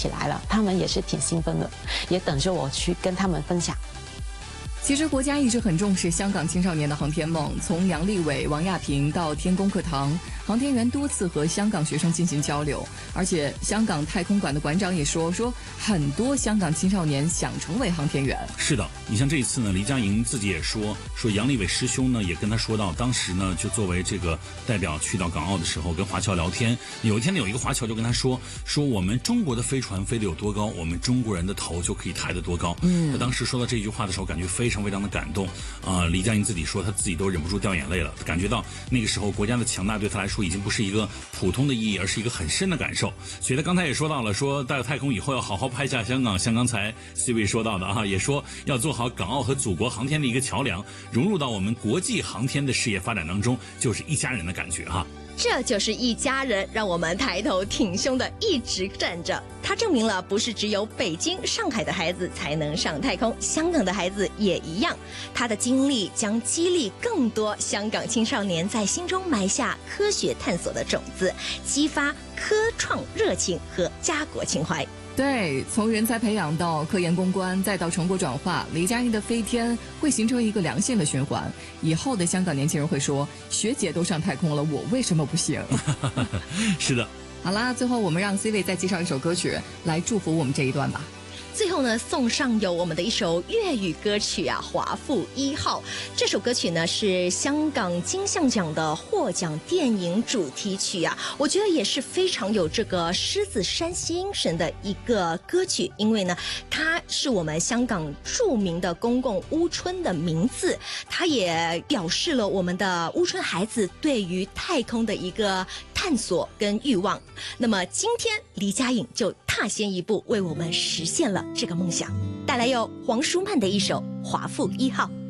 起来了，他们也是挺兴奋的，也等着我去跟他们分享。 其实国家一直很重视香港青少年的航天梦，从杨利伟、王亚平到天宫课堂，航天员多次和香港学生进行交流，而且香港太空馆的馆长也说很多香港青少年想成为航天员。 是的，你像这一次呢，黎佳莹自己也说杨利伟师兄呢也跟他说到，当时呢就作为这个代表去到港澳的时候跟华侨聊天，有一天呢有一个华侨就跟他说我们中国的飞船飞得有多高，我们中国人的头就可以抬得多高。他当时说到这句话的时候，感觉非常非常的感动黎佳莹自己说他自己都忍不住掉眼泪了，感觉到那个时候国家的强大对他来说已经不是一个普通的意义，而是一个很深的感受。所以他刚才也说到了，到了太空以后要好好拍下香港，像刚才 C 位说到的也说要做好港澳和祖国航天的一个桥梁，融入到我们国际航天的事业发展当中，就是一家人的感觉这就是一家人，让我们抬头挺胸的一直站着。它证明了不是只有北京、上海的孩子才能上太空，香港的孩子也一样。他的经历将激励更多香港青少年在心中埋下科学探索的种子，激发科创热情和家国情怀。 对，从人才培养到科研攻关，再到成果转化，黎佳莹的飞天会形成一个良性的循环。以后的香港年轻人会说，学姐都上太空了，我为什么不行？ 是的。 好啦，最后我们让 C 位再介绍一首歌曲来祝福我们这一段吧。 最后呢，送上有我们的一首粤语歌曲华富1号。这首歌曲呢是香港金像奖的获奖电影主题曲我觉得也是非常有这个狮子山精神的一个歌曲，因为呢它是我们香港著名的公共屋村的名字，它也表示了我们的屋村孩子对于太空的一个探索跟欲望。那么今天黎佳颖就踏先一步为我们实现了这个梦想，带来由黄舒曼的一首《华富1号》。